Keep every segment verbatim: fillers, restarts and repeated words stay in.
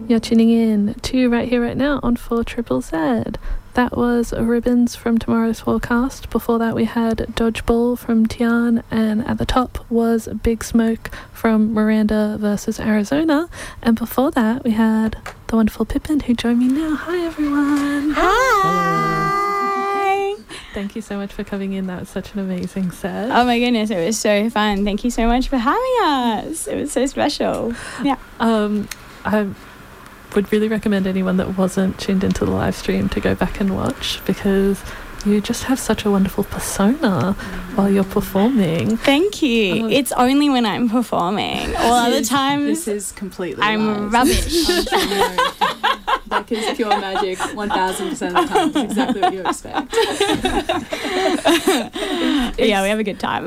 You're tuning in to Right Here, Right Now on four Triple Z. That was Ribbons from Tomorrow's Forecast. Before that we had Dodgeball from Tian, and at the top was Big Smoke from Miranda versus Arizona. And before that we had the wonderful Pippin, who joined me now. Hi everyone. Hi. Thank you so much for coming in. That was such an amazing set. Oh my goodness, it was so fun. Thank you so much for having us. It was so special. Yeah. Um, I would really recommend anyone that wasn't tuned into the live stream to go back and watch, because you just have such a wonderful persona while you're performing. Thank you. Um, it's only when I'm performing. All other times, this is completely I'm lies. rubbish. That is pure magic one thousand percent of the time. It's exactly what you expect. Yeah, we have a good time.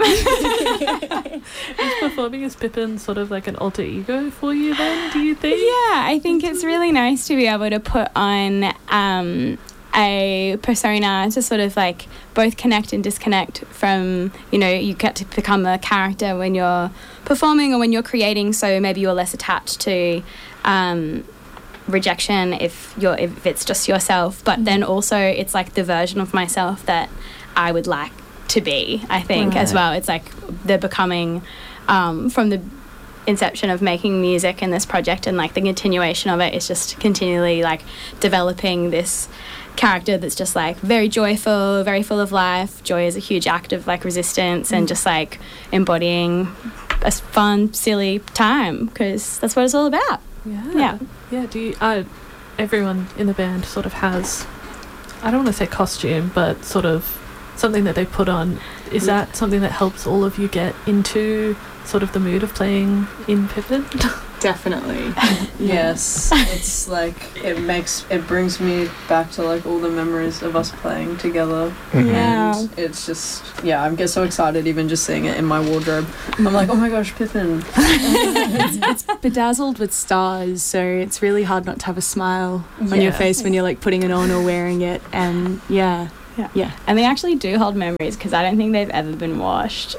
Is performing as Pippin sort of like an alter ego for you then, do you think? Yeah, I think it's really nice to be able to put on um, a persona to sort of like both connect and disconnect from, you know, you get to become a character when you're performing or when you're creating, so maybe you're less attached to um, rejection if you're if it's just yourself, but then also it's like the version of myself that I would like to be, I think, right. as well. It's like the becoming um, from the inception of making music in this project, and like the continuation of it is just continually like developing this character that's just like very joyful, very full of life. Joy is a huge act of like resistance mm. and just like embodying a fun, silly time, because that's what it's all about. Yeah. Yeah. Yeah. Do you, uh, everyone in the band sort of has, I don't want to say costume, but sort of something that they put on. Is yeah. that something that helps all of you get into sort of the mood of playing in Pippin? Definitely. Yes. It's like it makes it brings me back to like all the memories of us playing together. Mm-hmm. Yeah. And it's just yeah, I get so excited even just seeing it in my wardrobe. I'm like, oh my gosh, Pippin. it's, it's bedazzled with stars, so it's really hard not to have a smile on yeah. your face when you're like putting it on or wearing it. And yeah. Yeah. yeah. And they actually do hold memories, because I don't think they've ever been washed.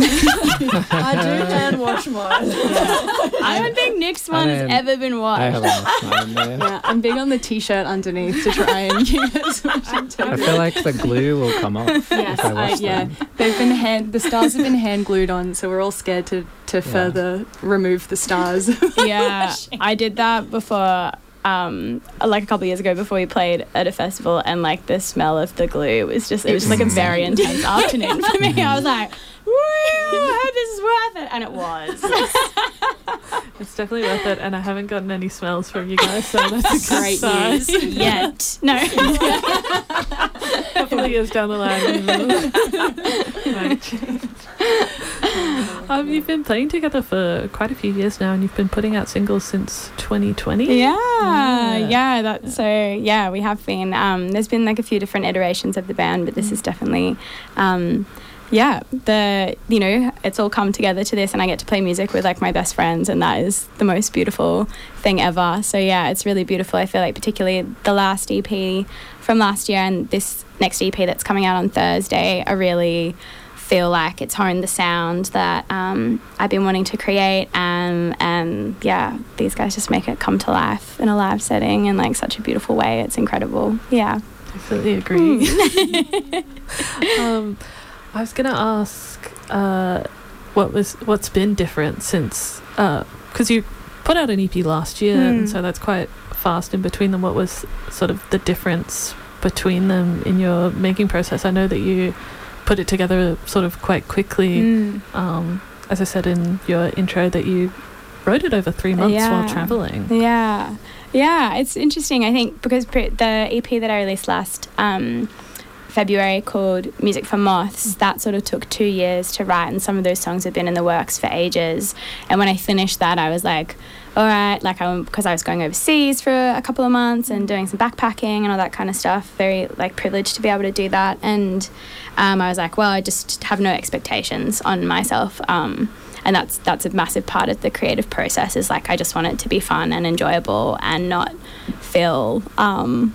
I do hand wash mine. Yeah. I don't think Nick's one has ever been washed. I haven't washed mine, yeah. Yeah, I'm big on the t-shirt underneath to try and keep it washing too. I feel like the glue will come off. Yes, if I I, wash yeah. them. They've been hand. The stars have been hand glued on, so we're all scared to to yeah. further remove the stars. Yeah, I did that before. Um, like a couple of years ago before we played at a festival, and like the smell of the glue was just, it was just like a very intense afternoon for me. I was like, woo, I hope this is worth it. And it was. It's definitely worth it, and I haven't gotten any smells from you guys, so that's a great sign. news. Yet. No. A couple of years down the line. Might change. Um, you've been playing together for quite a few years now, and you've been putting out singles since twenty twenty. Yeah, yeah, yeah that, so yeah, we have been. Um, there's been like a few different iterations of the band, but this is definitely, um, yeah, the you know, it's all come together to this, and I get to play music with like my best friends, and that is the most beautiful thing ever. So yeah, it's really beautiful. I feel like particularly the last E P from last year and this next E P that's coming out on Thursday, I really feel like it's honed the sound that um, I've been wanting to create, and and yeah, these guys just make it come to life in a live setting in like such a beautiful way. It's incredible. Yeah, definitely agree. um, I was gonna ask uh, what was what's been different since because uh, you put out an E P last year, mm. and so that's quite fast in between them. What was sort of the difference between them in your making process? I know that you put it together sort of quite quickly. Mm. Um, as I said in your intro, that you wrote it over three months yeah. while traveling. Yeah, yeah, it's interesting. I think because pre- the E P that I released last um, February called Music for Moths, that sort of took two years to write, and some of those songs have been in the works for ages. And when I finished that, I was like, all right, like I because I was going overseas for a couple of months and doing some backpacking and all that kind of stuff. Very like privileged to be able to do that. And um, I was like, well, I just have no expectations on myself. Um, and that's that's a massive part of the creative process, is like I just want it to be fun and enjoyable and not feel um,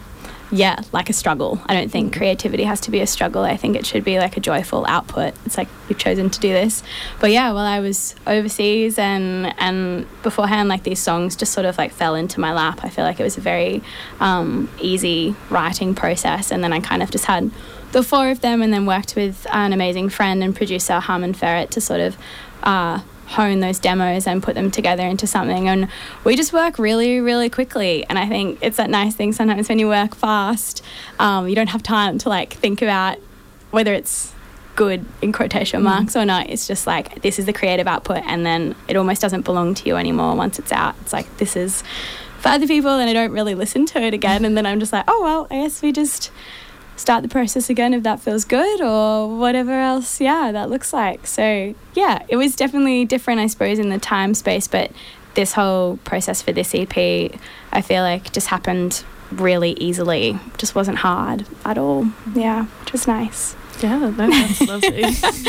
yeah, like a struggle. I don't think creativity has to be a struggle. I think it should be like a joyful output. It's like we've chosen to do this. But yeah, while I was overseas and and beforehand, like these songs just sort of like fell into my lap. I feel like it was a very um, easy writing process, and then I kind of just had the four of them, and then worked with an amazing friend and producer, Harmon Ferret, to sort of uh, hone those demos and put them together into something. And we just work really, really quickly. And I think it's that nice thing sometimes when you work fast, um, you don't have time to like think about whether it's good in quotation marks mm. or not. It's just like, this is the creative output, and then it almost doesn't belong to you anymore once it's out. It's like, this is for other people, and I don't really listen to it again. And then I'm just like, oh, well, I guess we just start the process again if that feels good, or whatever else, yeah, that looks like. So, yeah, it was definitely different, I suppose, in the time space, but this whole process for this E P, I feel like just happened really easily. Just wasn't hard at all. Yeah, which was nice. Yeah, no, that's lovely.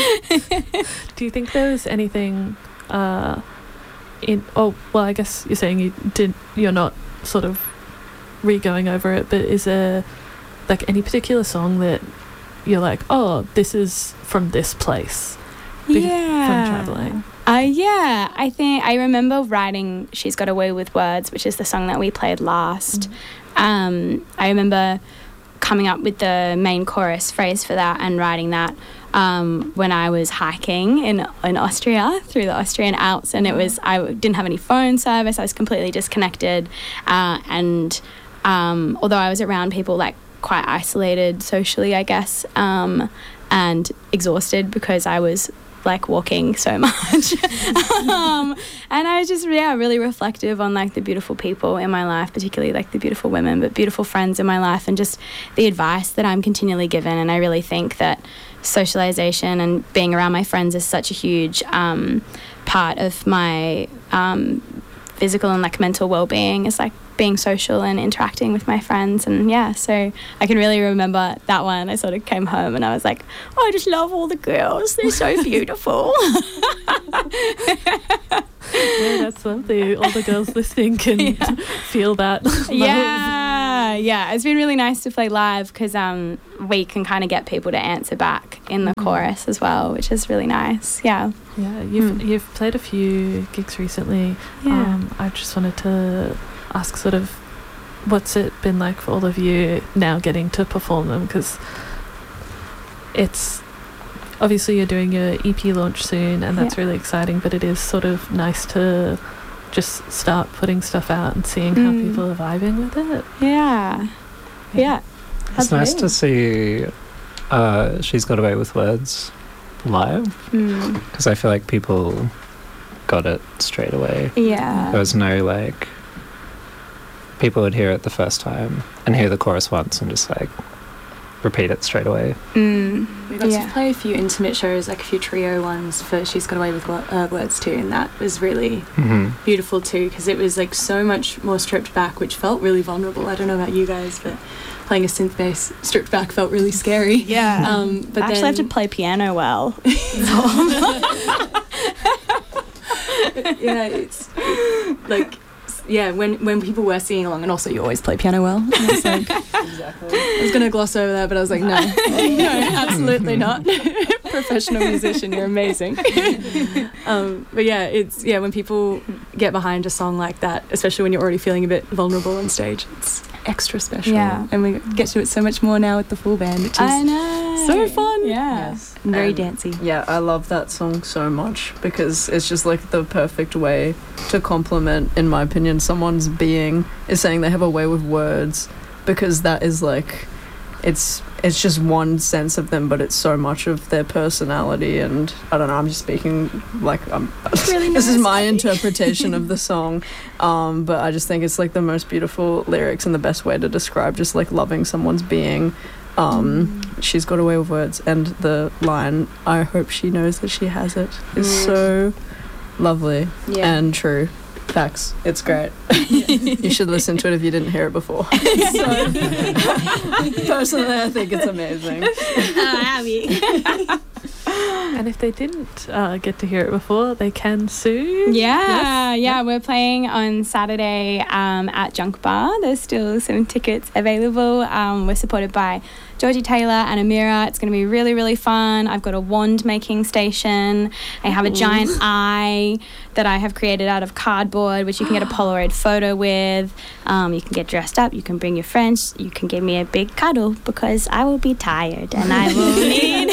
Do you think there was anything uh, in, oh, well, I guess you're saying you did, you're not sort of re-going over it, but is there like any particular song that you're like, oh, this is from this place? Yeah. From traveling. Uh, yeah, I think I remember writing She's Got Away with Words, which is the song that we played last. Mm. Um, I remember coming up with the main chorus phrase for that and writing that um, when I was hiking in in Austria through the Austrian Alps, and it was I didn't have any phone service. I was completely disconnected, uh, and um, although I was around people like quite isolated socially, I guess, um, and exhausted because I was like walking so much. um, and I was just, yeah, really reflective on like the beautiful people in my life, particularly like the beautiful women, but beautiful friends in my life, and just the advice that I'm continually given. And I really think that socialization and being around my friends is such a huge um, part of my um, physical and like mental well-being, is like being social and interacting with my friends. And yeah, so I can really remember that one. I sort of came home and I was like, oh, I just love all the girls, they're so beautiful. Yeah, that's lovely. All the girls listening can yeah. feel that. Yeah, yeah, it's been really nice to play live because um, we can kind of get people to answer back in the mm. chorus as well, which is really nice. Yeah. Yeah, you've mm. you've played a few gigs recently. Yeah. Um, I just wanted to ask sort of what's it been like for all of you now getting to perform them, because it's obviously you're doing your E P launch soon and that's yeah. really exciting, but it is sort of nice to just start putting stuff out and seeing mm. how people are vibing with it. Yeah. Yeah. yeah. It's nice to see uh, She's Got Away with Words live, because mm. I feel like people got it straight away. Yeah. There was no like, people would hear it the first time and hear the chorus once and just like repeat it straight away. Mm. We got yeah. to play a few intimate shows, like a few trio ones for She's Got Away with uh, Words too, and that was really mm-hmm. beautiful too, because it was like so much more stripped back, which felt really vulnerable. I don't know about you guys, but playing a synth bass stripped back felt really scary. Yeah. Um, but I actually then have to play piano well. Yeah, it's like, yeah, when, when people were singing along, and also you always play piano well. And I was like, exactly. I was going to gloss over that, but I was like, no, no, absolutely not. Professional musician, you're amazing. um, but yeah, it's, yeah, when people get behind a song like that, especially when you're already feeling a bit vulnerable on stage, it's extra special. Yeah. And we get to do it so much more now with the full band, which is I know. so fun. Yeah. Yes. And very And dancey. Yeah, I love that song so much because it's just like the perfect way to compliment, in my opinion, someone's being, is saying they have a way with words, because that is like, it's it's just one sense of them, but it's so much of their personality. And I don't know, I'm just speaking like I'm Really this nice, is my Abby. interpretation of the song, um, but I just think it's like the most beautiful lyrics and the best way to describe just like loving someone's being. Um, mm. She's got a way with words, and the line, I hope she knows that she has it, is mm. so lovely Yeah. and true. Facts. It's great. You should listen to it if you didn't hear it before. So, personally, I think it's amazing. Oh, Abby. And if they didn't uh, get to hear it before, they can soon. Yeah, Yes. yeah, we're playing on Saturday um, at Junk Bar. There's still some tickets available. Um, we're supported by Georgie Taylor and Amira. It's going to be really, really fun. I've got a wand making station. I have a giant eye that I have created out of cardboard, which you can get a Polaroid photo with. Um, you can get dressed up. You can bring your friends. You can give me a big cuddle because I will be tired and I will need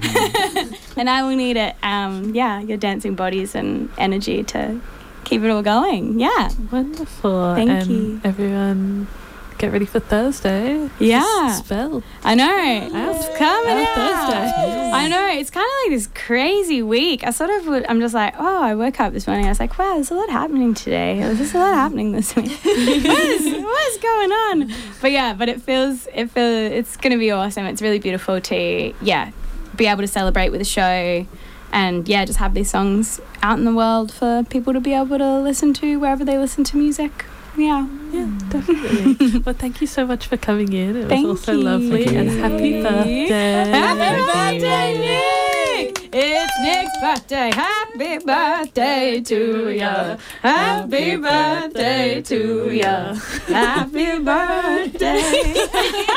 and I will need it. Um, yeah, your dancing bodies and energy to keep it all going. Yeah. Wonderful. Thank and you. Everyone, get ready for Thursday. Yeah. Spell. I know. It's coming Out out. Thursday. I know. It's kind of like this crazy week. I sort of would, I'm just like, oh, I woke up this morning. I was like, wow, there's a lot happening today. There's a lot happening this week. what, is, what is going on? But yeah, but it feels, it feels, it's going to be awesome. It's really beautiful to, yeah, be able to celebrate with a show and, yeah, just have these songs out in the world for people to be able to listen to wherever they listen to music. Yeah. Yeah, definitely. Well, thank you so much for coming in. It Thank was also you. lovely. Thank And you. happy birthday. Happy Thank you. birthday, Nick! It's Nick's birthday. Happy birthday to ya. Happy birthday to ya. Happy birthday.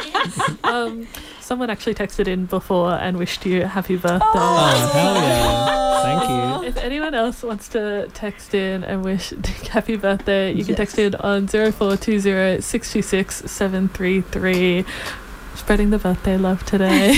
um, someone actually texted in before and wished you a happy birthday. Oh, hell yeah. Thank you. If anyone else wants to text in and wish Nick happy birthday, you can text in on zero four two zero six two six seven three three. Spreading the birthday love today.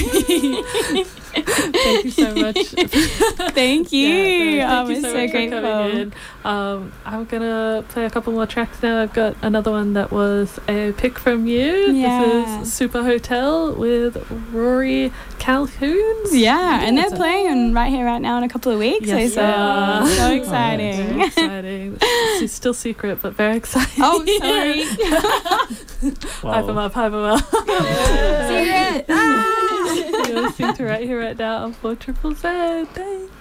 Thank you so much. Thank you. Yeah, no, I'm thank you so, so much for grateful. coming in. Um, I'm gonna play a couple more tracks now. I've got another one that was a pick from you. Yeah. This is Super Hotel with Rory Calhoun. Yeah, and they're It's a- playing right here, right now in a couple of weeks. Yes, so they are. so Very exciting. exciting. It's still secret, but very exciting. Oh, sorry. Hype them Wow. up, hype them up. Secret. Ah! You're listening to Right Here, Right Now on four Triple Z. Thanks.